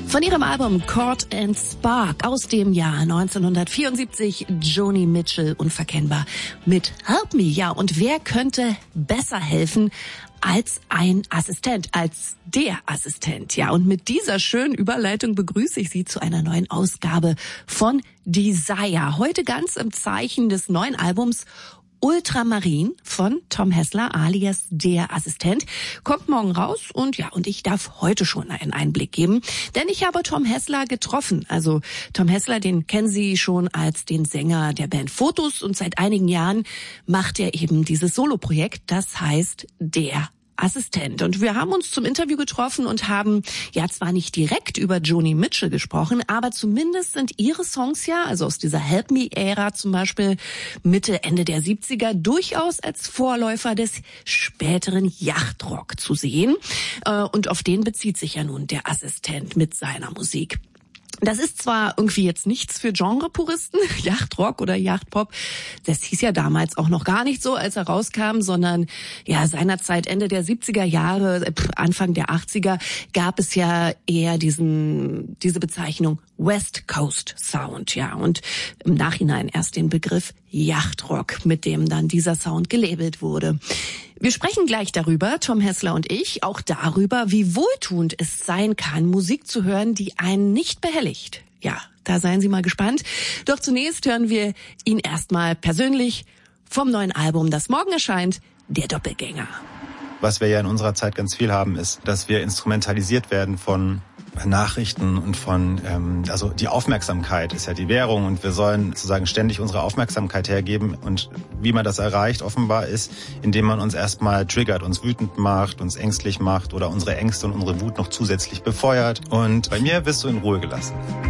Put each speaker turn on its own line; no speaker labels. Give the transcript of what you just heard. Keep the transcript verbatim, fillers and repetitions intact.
Von ihrem Album Chord and Spark aus dem Jahr neunzehnhundertvierundsiebzig, Joni Mitchell, unverkennbar mit Help Me. Ja, und wer könnte besser helfen als ein Assistent, als der Assistent. Ja, und mit dieser schönen Überleitung begrüße ich Sie zu einer neuen Ausgabe von Desire. Heute ganz im Zeichen des neuen Albums Ultramarin von Tom Hessler alias der Assistent. Kommt morgen raus und ja, und ich darf heute schon einen Einblick geben, denn ich habe Tom Hessler getroffen. Also Tom Hessler, den kennen Sie schon als den Sänger der Band Fotos und seit einigen Jahren macht er eben dieses Soloprojekt, das heißt der Assistent. Und wir haben uns zum Interview getroffen und haben ja zwar nicht direkt über Joni Mitchell gesprochen, aber zumindest sind ihre Songs ja, also aus dieser Help Me-Ära zum Beispiel Mitte, Ende der siebziger, durchaus als Vorläufer des späteren Yachtrock zu sehen. Und auf den bezieht sich ja nun der Assistent mit seiner Musik. Das ist zwar irgendwie jetzt nichts für Genrepuristen, Yachtrock oder Yachtpop. Das hieß ja damals auch noch gar nicht so, als er rauskam, sondern ja seinerzeit Ende der siebziger Jahre, Anfang der achtziger gab es ja eher diesen diese Bezeichnung West Coast Sound, ja, und im Nachhinein erst den Begriff Yachtrock, mit dem dann dieser Sound gelabelt wurde. Wir sprechen gleich darüber, Tom Hessler und ich, auch darüber, wie wohltuend es sein kann, Musik zu hören, die einen nicht behelligt. Ja, da seien Sie mal gespannt. Doch zunächst hören wir ihn erstmal persönlich vom neuen Album, das morgen erscheint, Der Doppelgänger.
Was wir ja in unserer Zeit ganz viel haben, ist, dass wir instrumentalisiert werden von Nachrichten und von, ähm, also die Aufmerksamkeit ist ja die Währung und wir sollen sozusagen ständig unsere Aufmerksamkeit hergeben und wie man das erreicht offenbar ist, indem man uns erstmal triggert, uns wütend macht, uns ängstlich macht oder unsere Ängste und unsere Wut noch zusätzlich befeuert und bei mir wirst du in Ruhe gelassen.